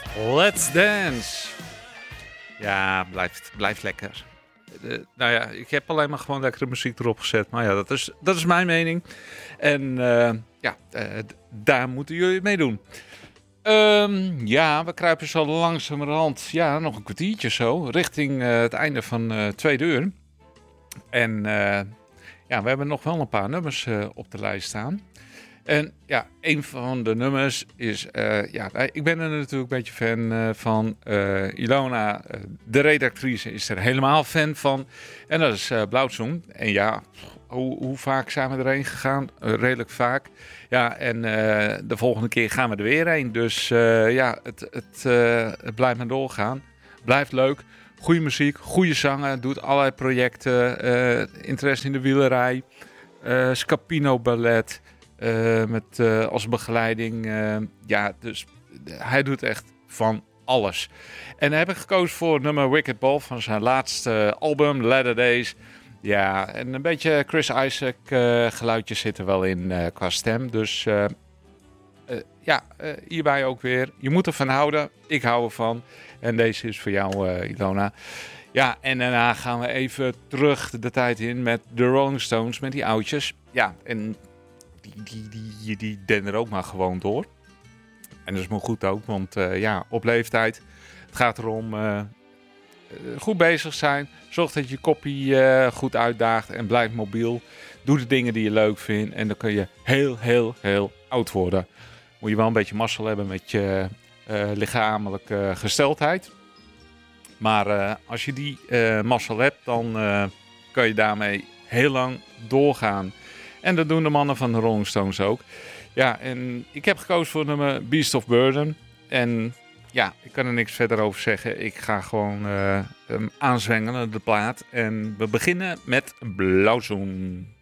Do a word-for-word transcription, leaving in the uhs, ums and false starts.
Let's Dance. Ja, blijft, blijft lekker. Uh, nou ja, ik heb alleen maar gewoon lekkere muziek erop gezet. Maar ja, dat is, dat is mijn mening. En uh, ja, uh, daar moeten jullie mee doen. Um, ja, we kruipen zo langzamerhand, ja, nog een kwartiertje zo, richting uh, het einde van uh, tweede uur. En uh, ja, we hebben nog wel een paar nummers uh, op de lijst staan. En ja, een van de nummers is, uh, ja, ik ben er natuurlijk een beetje fan uh, van. Uh, Ilona, uh, de redactrice, is er helemaal fan van. En dat is uh, Blauwzoen. En ja, hoe, hoe vaak zijn we erheen gegaan? Uh, redelijk vaak. Ja, en uh, de volgende keer gaan we er weer heen. Dus uh, ja, het, het, uh, het blijft maar doorgaan. Blijft leuk. Goede muziek, goede zangen. Doet allerlei projecten. Uh, interesse in de wielerij. Uh, Scapino Ballet. Uh, met uh, als begeleiding. Uh, ja, dus uh, hij doet echt van alles. En dan heb ik gekozen voor het nummer Wicked Ball van zijn laatste album, Latter Days. Ja, en een beetje Chris Isaak uh, geluidjes zitten wel in uh, qua stem. Dus uh, uh, ja, uh, hierbij ook weer. Je moet ervan houden. Ik hou ervan. En deze is voor jou, uh, Ilona. Ja, en daarna gaan we even terug de tijd in met de Rolling Stones, met die oudjes. Ja, en die, die, die, die denderen ook maar gewoon door. En dat is maar goed ook, want uh, ja, op leeftijd. Het gaat erom uh, goed bezig zijn. Zorg dat je koppie uh, goed uitdaagt en blijf mobiel. Doe de dingen die je leuk vindt en dan kun je heel, heel, heel oud worden. Moet je wel een beetje mazzel hebben met je uh, lichamelijke gesteldheid. Maar uh, als je die uh, mazzel hebt, dan uh, kun je daarmee heel lang doorgaan. En dat doen de mannen van de Rolling Stones ook. Ja, en ik heb gekozen voor het nummer Beast of Burden. En ja, ik kan er niks verder over zeggen. Ik ga gewoon uh, um, aanzwengelen, de plaat. En we beginnen met Blauwzoen.